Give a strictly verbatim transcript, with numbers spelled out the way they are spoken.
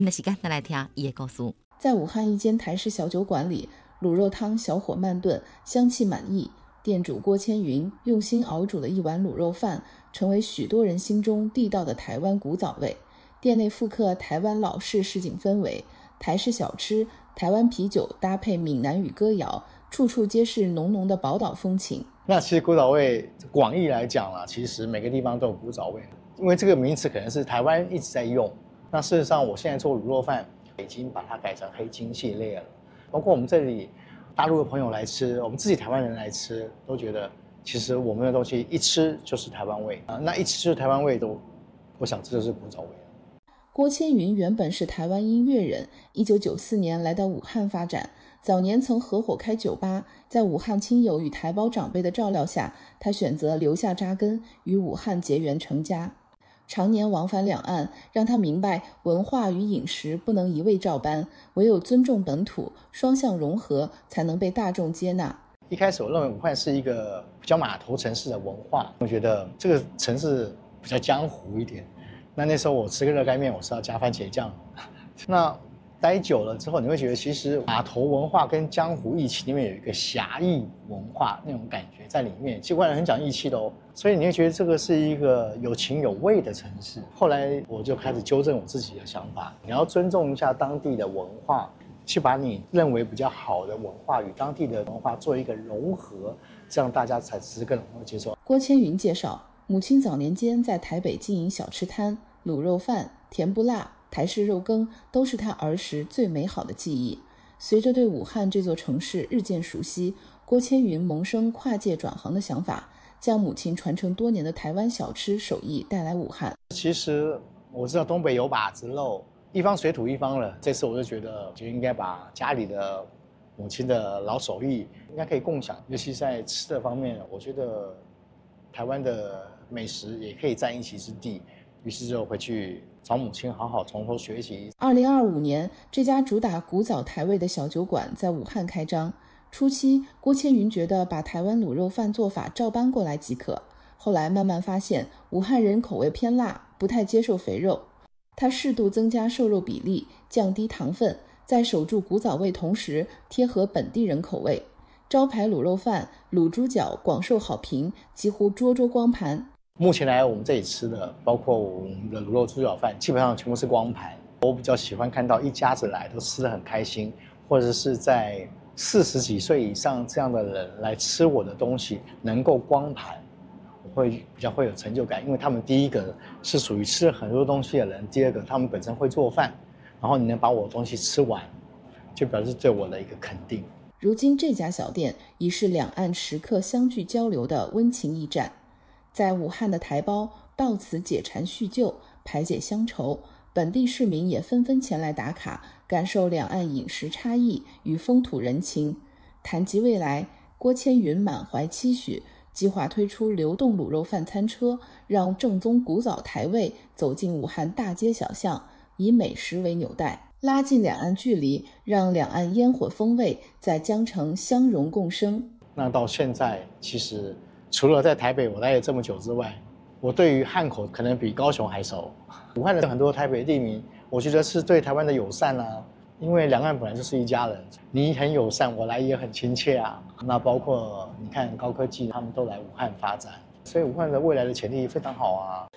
那时间再来听伊的故事。 在武汉一间台式小酒馆里，卤肉汤小火慢炖，香气满溢。店主郭千云用心熬煮的一碗卤肉饭，成为许多人心中地道的台湾古早味。店内复刻台湾老式市井氛围，台式小吃、台湾啤酒搭配闽南语歌谣，处处皆是浓浓的宝岛风情。 那其实古早味广义来讲啦，其实每个地方都有古早味，因为这个名词可能是台湾一直在用。那事实上，我现在做卤肉饭已经把它改成黑金系列了，包括我们这里大陆的朋友来吃，我们自己台湾人来吃，都觉得其实我们的东西一吃就是台湾味啊，那一吃就是台湾味都，我想这就是古早味。 郭千云原本是台湾音乐人，一九九四年来到武汉发展，早年曾合伙开酒吧，在武汉亲友与台胞长辈的照料下，他选择留下扎根，与武汉结缘成家。常年往返两岸，让他明白文化与饮食不能一味照搬，唯有尊重本土，双向融合，才能被大众接纳。 一开始我认为武汉是一个比较码头城市的文化，我觉得这个城市比较江湖一点。那那时候我吃个热干面，我是要加番茄酱。那待久了之后，你会觉得其实码头文化跟江湖义气里面有一个侠义文化那种感觉在里面，其实外人很讲义气的哦，所以你会觉得这个是一个有情有味的城市。后来我就开始纠正我自己的想法，你要尊重一下当地的文化，去把你认为比较好的文化与当地的文化做一个融合，这样大家才是更能够接受。 郭千云介绍，母亲早年间在台北经营小吃摊，卤肉饭、甜不辣、台式肉羹都是他儿时最美好的记忆。随着对武汉这座城市日渐熟悉，郭千云萌生跨界转行的想法，将母亲传承多年的台湾小吃手艺带来武汉。 其实我知道东北有把子肉，一方水土一方了。这次我就觉得，就应该把家里的母亲的老手艺应该可以共享，尤其在吃的方面，我觉得台湾的美食也可以占一席之地。于是就回去找母亲好好从头学习。 二零二五年，这家主打古早台味的小酒馆在武汉开张。初期，郭千云觉得把台湾卤肉饭做法照搬过来即可，后来慢慢发现武汉人口味偏辣，不太接受肥肉。他适度增加瘦肉比例，降低糖分，在守住古早味同时贴合本地人口味。招牌卤肉饭、卤猪脚广受好评，几乎桌桌光盘。 目前来我们这里吃的，包括我们的卤肉猪脚饭，基本上全部是光盘。我比较喜欢看到一家子来都吃得很开心，或者是在四十几岁以上这样的人来吃我的东西，能够光盘，我会比较会有成就感，因为他们第一个是属于吃了很多东西的人，第二个他们本身会做饭，然后你能把我的东西吃完，就表示对我的一个肯定。 如今这家小店已是两岸食客相聚交流的温情驿站。在武汉的台胞到此解馋叙旧，排解乡愁，本地市民也纷纷前来打卡，感受两岸饮食差异与风土人情。谈及未来，郭千云满怀期许，计划推出流动卤肉饭餐车，让正宗古早台味走进武汉大街小巷，以美食为纽带，拉近两岸距离，让两岸烟火风味在江城相融共生。 那到现在，其实除了在台北我待了这么久之外，我对于汉口可能比高雄还熟。武汉的很多台北地名，我觉得是对台湾的友善啊，因为两岸本来就是一家人，你很友善，我来也很亲切啊。那包括你看高科技，他们都来武汉发展，所以武汉的未来的潜力非常好啊。